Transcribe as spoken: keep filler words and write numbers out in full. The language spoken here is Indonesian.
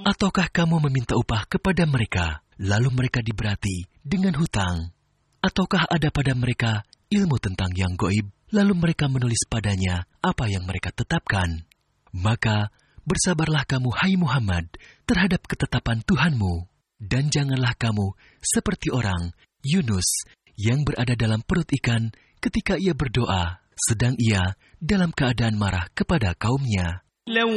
Ataukah kamu meminta upah kepada mereka, lalu mereka diberati dengan hutang? Ataukah ada pada mereka ilmu tentang yang goib, lalu mereka menulis padanya apa yang mereka tetapkan? Maka bersabarlah kamu, hai Muhammad, terhadap ketetapan Tuhanmu, dan janganlah kamu seperti orang Yunus yang berada dalam perut ikan ketika ia berdoa, sedang ia dalam keadaan marah kepada kaumnya.